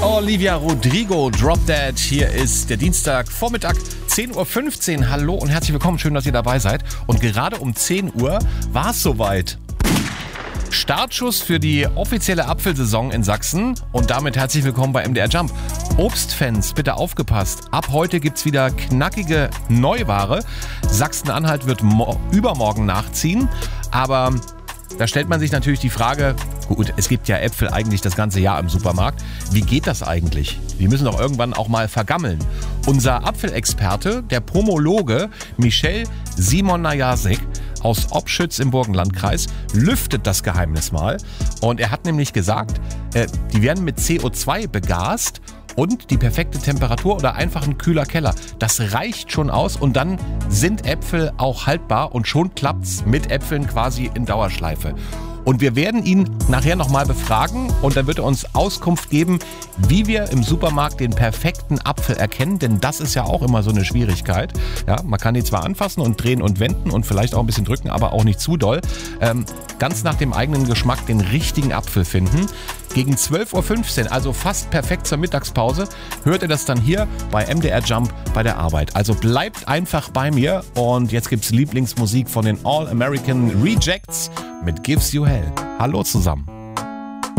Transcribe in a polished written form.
Olivia Rodrigo, Drop Dead. Hier ist der Dienstagvormittag, 10.15 Uhr. Hallo und herzlich willkommen, schön, dass ihr dabei seid. Und gerade um 10 Uhr war es soweit. Startschuss für die offizielle Apfelsaison in Sachsen und damit herzlich willkommen bei MDR Jump. Obstfans, bitte aufgepasst. Ab heute gibt's wieder knackige Neuware. Sachsen-Anhalt wird übermorgen nachziehen, aber da stellt man sich natürlich die Frage, gut, es gibt ja Äpfel eigentlich das ganze Jahr im Supermarkt. Wie geht das eigentlich? Die müssen doch irgendwann auch mal vergammeln. Unser Apfelexperte, der Pomologe Michel Simonajasek aus Opschütz im Burgenlandkreis, lüftet das Geheimnis mal. Und er hat nämlich gesagt, die werden mit CO2 begast und die perfekte Temperatur oder einfach ein kühler Keller. Das reicht schon aus und dann sind Äpfel auch haltbar und schon klappt's mit Äpfeln quasi in Dauerschleife. Und wir werden ihn nachher nochmal befragen und dann wird er uns Auskunft geben, wie wir im Supermarkt den perfekten Apfel erkennen, denn das ist ja auch immer so eine Schwierigkeit. Ja, man kann die zwar anfassen und drehen und wenden und vielleicht auch ein bisschen drücken, aber auch nicht zu doll. Ganz nach dem eigenen Geschmack den richtigen Apfel finden. Gegen 12.15 Uhr, also fast perfekt zur Mittagspause, hört ihr das dann hier bei MDR Jump bei der Arbeit. Also bleibt einfach bei mir und jetzt gibt's Lieblingsmusik von den All American Rejects mit Gives You Hell. Hallo zusammen.